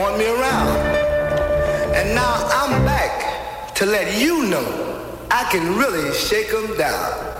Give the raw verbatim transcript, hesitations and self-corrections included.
throwing me around. And now I'm back to let you know I can really shake 'em down.